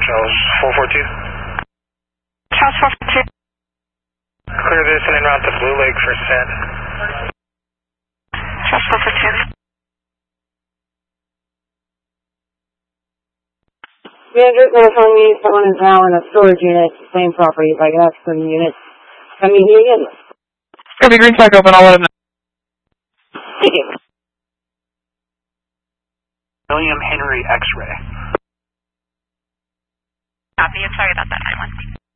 Charles 442. Charles 442. Clear this and en route to Blue Lake for set. Charles 442. Manager's notifying me someone is now in a storage unit, same property. If I can ask for the unit. Can you hear again? It's going to be green flag open, I'll let him know. Thank you. William Henry X-ray. Copy, sorry about that, 9-1.